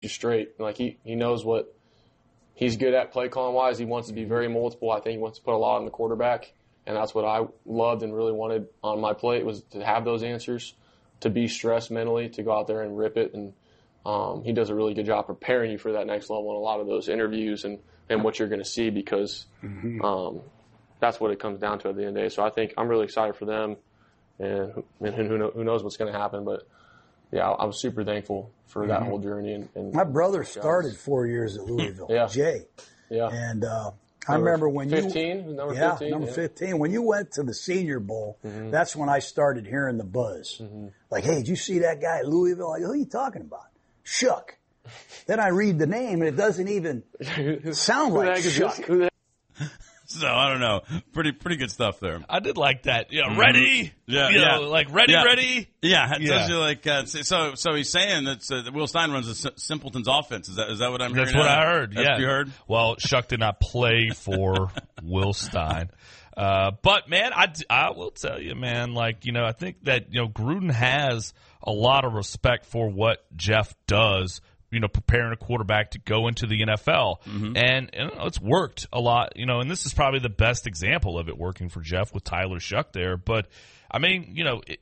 straight. Like he knows what he's good at play calling wise. He wants to be very multiple. I think he wants to put a lot on the quarterback, and that's what I loved and really wanted on my plate was to have those answers, to be stressed mentally, to go out there and rip it. And he does a really good job preparing you for that next level in a lot of those interviews and what you're going to see because that's what it comes down to at the end of the day. So I think I'm really excited for them, and who knows what's going to happen. But, yeah, I'm super thankful for that whole journey. And my brother started 4 years at Louisville, Jay. Yeah. And I remember when 15, number 15. Number 15. When you went to the Senior Bowl, that's when I started hearing the buzz. Like, hey, did you see that guy at Louisville? Like, who are you talking about? Shuck. Then I read the name, and it doesn't even sound like Shuck. So, I don't know. Pretty good stuff there. I did like that. Yeah, ready? Like ready? Yeah, it tells you like, so he's saying that Will Stein runs a simpletons offense. Is that what I'm hearing? That's what I heard, That's what you heard? Well, Shuck did not play for Will Stein. But, man, I will tell you, man, like, I think that, Gruden has a lot of respect for what Jeff does, preparing a quarterback to go into the NFL. And it's worked a lot, and this is probably the best example of it working for Jeff with Tyler Shuck there. But, I mean,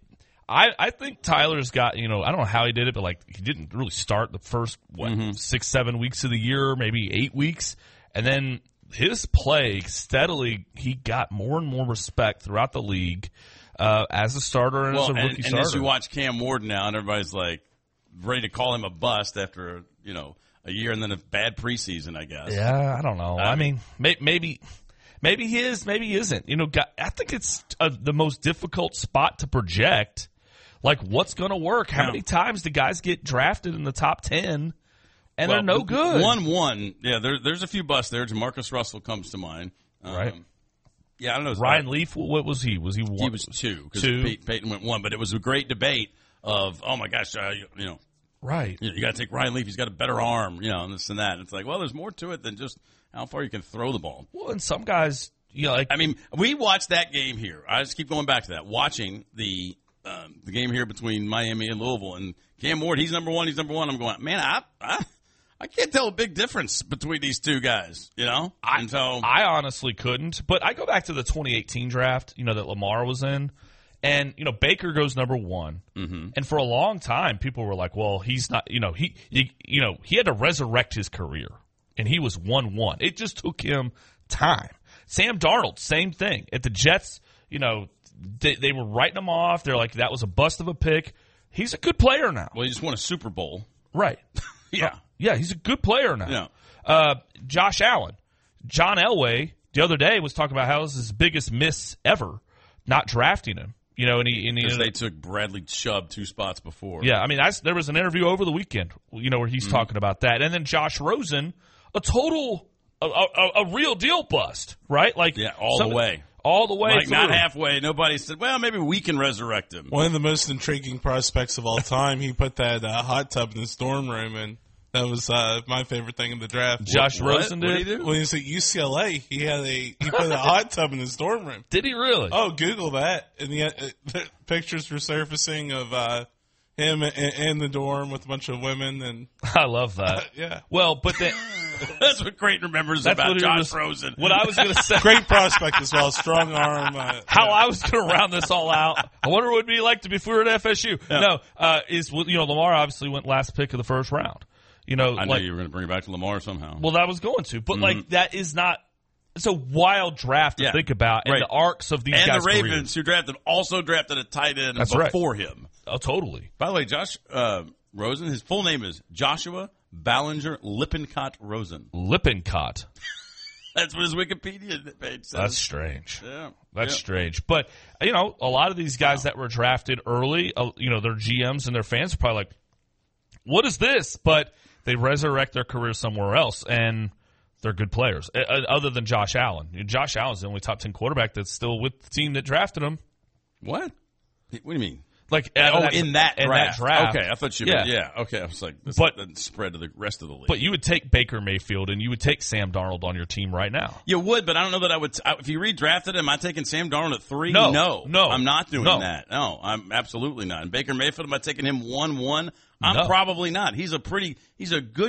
I think Tyler's got, I don't know how he did it, but, like, he didn't really start the first, 6-7 weeks of the year, maybe 8 weeks. And then his play steadily, he got more and more respect throughout the league as a starter and as a rookie starter. And as you watch Cam Ward now, and everybody's like, ready to call him a bust after, a year and then a bad preseason, I guess. Yeah, I don't know. I mean, maybe he is, maybe he isn't. I think it's the most difficult spot to project. Like, what's going to work? How many times do guys get drafted in the top 10 and they're no good? 1-1. Yeah, there's a few busts there. Jamarcus Russell comes to mind. Right. Yeah, I don't know. Ryan Leaf, what was he? Was he one? He was 2 because Peyton went 1. But it was a great debate of, oh, my gosh, right. You got to take Ryan Leaf. He's got a better arm, and this and that. And it's like, well, there's more to it than just how far you can throw the ball. Well, and some guys, I mean, we watched that game here. I just keep going back to that. Watching the game here between Miami and Louisville, and Cam Ward, he's number one. I'm going, man, I can't tell a big difference between these two guys, I honestly couldn't. But I go back to the 2018 draft, that Lamar was in. And, Baker goes number 1. And for a long time, people were like, well, he's not, he had to resurrect his career. And he was 1-1. It just took him time. Sam Darnold, same thing. At the Jets, they were writing him off. They're like, that was a bust of a pick. He's a good player now. Well, he just won a Super Bowl. Right. Yeah. Yeah, he's a good player now. Yeah. Josh Allen. John Elway, the other day, was talking about how it was his biggest miss ever, not drafting him. Because they took Bradley Chubb 2 spots before. Yeah, I mean, there was an interview over the weekend, where he's talking about that. And then Josh Rosen, a real deal bust, right? Like, all the way. All the way like through. Not halfway. Nobody said, well, maybe we can resurrect him. One of the most intriguing prospects of all time, he put that hot tub in the dorm room, and that was my favorite thing in the draft. Josh Rosen did? What did he do? When he was at UCLA, he put a hot tub in his dorm room. Did he really? Oh, Google that. And the pictures were surfacing of him in the dorm with a bunch of women. And I love that. Yeah. Well, but then... That's what Creighton remembers about Josh Rosen. What I was going to say. Great prospect as well. Strong arm. I was going to round this all out. I wonder what it would be like if we were at FSU. Yeah. No, Lamar obviously went last pick of the first round. I knew you were going to bring it back to Lamar somehow. Well, that was going to. But, that is not – it's a wild draft to think about and the arcs of these guys' And the Ravens, careers. who drafted a tight end before him. Oh, totally. By the way, Josh Rosen, his full name is Joshua Ballinger Lippincott Rosen. Lippincott. That's what his Wikipedia page says. That's strange. Yeah. That's strange. But, a lot of these guys that were drafted early, their GMs and their fans are probably like, what is this? But they resurrect their career somewhere else, and they're good players, other than Josh Allen. Josh Allen's the only top 10 quarterback that's still with the team that drafted him. What? What do you mean? Like, in that draft. Okay, I thought you meant, okay. I was like, this doesn't spread to the rest of the league. But you would take Baker Mayfield and you would take Sam Darnold on your team right now. You would, but I don't know that I would. If you redrafted, am I taking Sam Darnold at 3? No. I'm not doing that. No, I'm absolutely not. And Baker Mayfield, am I taking him 1-1? I'm probably not. He's a good